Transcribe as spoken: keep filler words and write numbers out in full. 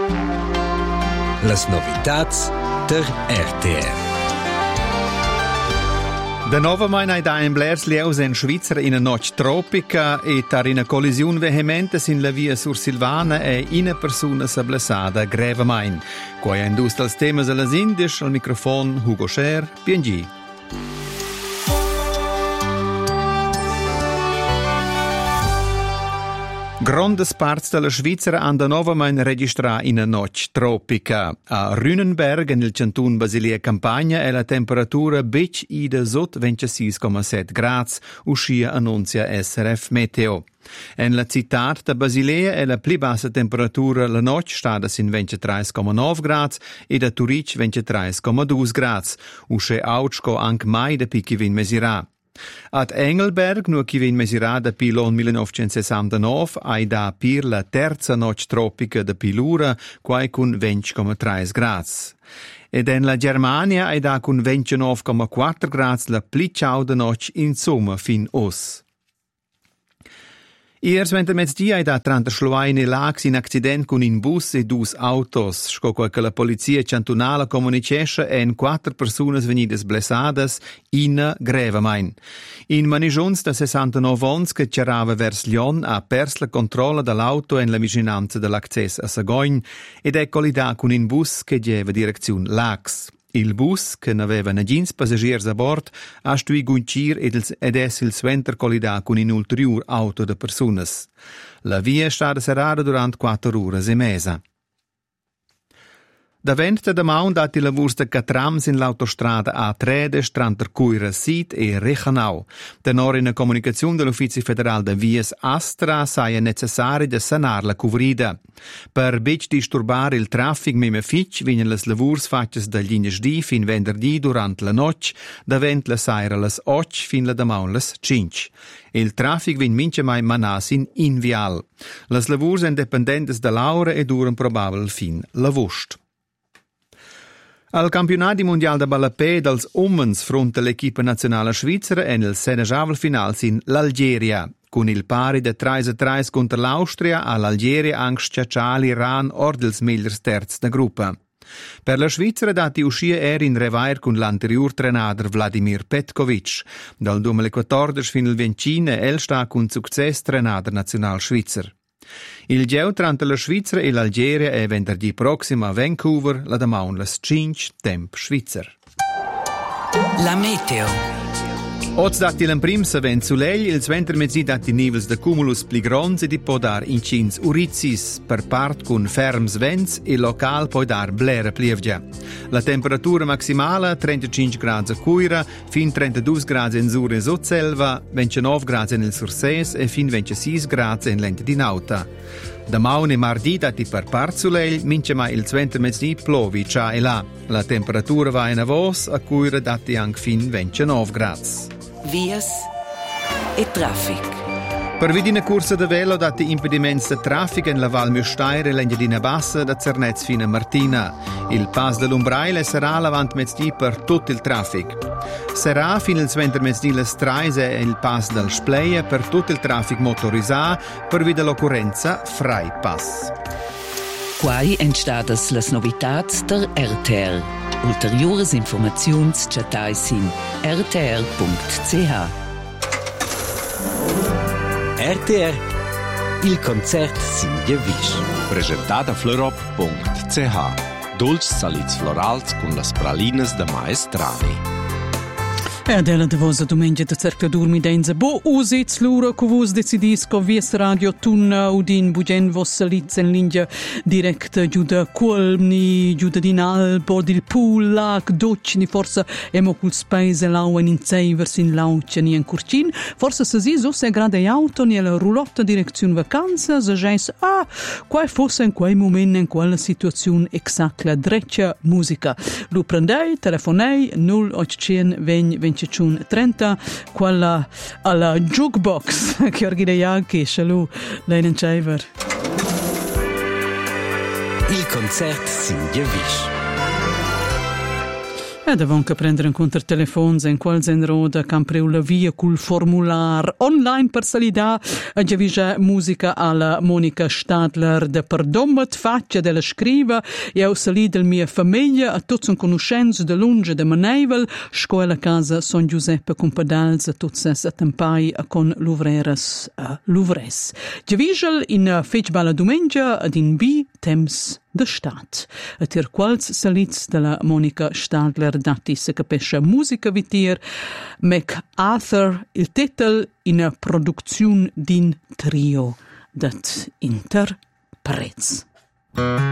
Las novitats der R T R. Da nova mai da in Blers Lieus in Svizzera in una notte tropica e tar in una collisione vehemente sin la via sur Silvana e una persona sablessada greve main. Qua è indust als temas alla Indisch, al microfono Hugo Scher, P N G. Grandes parts della Svizzera hanno nuovamente registrato una notte tropica. A Rünenberg, nel canton Basilea Campagna, è la temperatura bec ida sotto ventisei virgola sette gradi, uscia annunzia S R F Meteo. En la città di Basilea è la più bassa temperatura la notte stata in ventitré virgola nove gradi e da Turic ventitré virgola due gradi, uscia autsco anche mai da picchi vin mesirà. Ad Engelberg, nu chi vin mesirada pilon millenovecentosessantanove, ai da pir la terza notte tropica de pilura, quai con venti virgola tre gradi. Ed en la Germania ai da con ventinove virgola quattro gradi la pli ciauda notte in somma fin os. Ieri svente mezz'dia da trenta schluaine lags in accident con un bus e due autos. Scoco che la polizia cantonale comunicesce en quattro persone venidas blessadas in grevemain. In manigions da sessantanove ans che cerava vers Lyon ha perso la controlla dell'auto en la vicinanza dell'accesso a Sagoin ed è collida con un bus che dieva direzione lags. Il bus, che aveva negins passagiers a bord, ha stui guncir ed è il suenter collida con un ulterior auto de personas. La via è stata serrata durante quattro ore e mesa. Davent da maun dati lavurs de catrams in l'autostrada A tre tra Cuira Sid e Reichenau. Tenor in la comunicazione dell'Ufficio Federale de Vias Astra saia necessari de sanar la covrida. Per bec disturbare il traffic mime fitch vinen les lavurs fatches da gli fin venerdì durante la notte, davent la saira les och fin la da maun les cinque. Il traffic vin mince mai manas in invial. Les lavurs independentes da l'ora e duran probabil fin la vust. Al campionati mondiali de ballapè dels uomens fronte all'equipa nazionale svizzera e nel senegavel final in l'Algeria. Con il pari de tre a tre contro l'Austria, all'Algeria anche schiaccià l'Iran or dels migliors terz da gruppa. Per la Svizzera dati uscì er in revair con l'anterior trenader Vladimir Petkovic. Dal duemilaquattordici fino al ventine el sta con success trenader nazional svizzer. Il geu tra la Svizzera e l'Algeria è venerdì prossimo a Vancouver, la damaun las cinque temp svizzer. La meteo. Oz dati l'emprim se vent sulegl, il sventer mezzi dati nivels de cumulus pli grons e di po dar incins urizis, per part con ferms vents e local poi dar blera plievgia. La temperatura maximale trentacinque gradi a Cuira, fin trentadue gradi in Sur e Sotselva, ventinove gradi nel Surses e fin ventisei gradi in Lente di Nauta. Da maun e mardi dati per part sulegl, mince mai il sventer mezzi plovi cia e là. La temperatura va in avos, a Cuira dati anche fin ventinove gradi. Vias e traffic. Per vidina corsa de velo dati impediments de traffic in la Val Müstair e l'Engadina Bassa da Zernez fino a Martina. Il pass dell'Umbrail sarà l'avant mezz'dì per tutto il traffic. Sarà fino al sventer mezz'dì le straise e il pass del Spleia per tutto il traffic motorizzato per vide l'occorrenza Frei Pass. Quai entstadas las novitats der R T R. Ulteriores informaziuns chatais in r t r punct c h. R T R. Il concert Sinja Visch. Presentata a flerop punct c h. Dolci salits florals con las pralinas de maestrali. E adela de vos a domenica de cerca durmi denza bo usits lura co vos decidis co vies radio tunna udin bugen vos salits en linja direct giuda colmni giuda din albo dil pool lac docni forsa emo cul space lauen in savers in lauceni en curcin forsa se si so se grade auto ni la roulotta direzione vacanza se gens ah quai fosse in quei moment in quella situazione exact la dreccia musica lu prendei telefonei null ottocento venti trenta quella alla jukebox che orgidea che shalou leinen chaver. Il concert Sinja Visch. E devono anche prendere in conto il telefono in qual genere da campreu la via col formular online per salida a già musica alla Monica Stadler de perdommet faccia della scriva e ho salito del mia famiglia a tutti un conoscenza de lunge de Manevel scuola casa San Giuseppe con pedals a tutti a tempai a con l'uvreres a l'uvres già in fecbala domenica ad in B temps de stat. A tir quals salits della Monica Stadler dati se capisce musica vitir MacArthur il titel in produzione din trio dat interprets.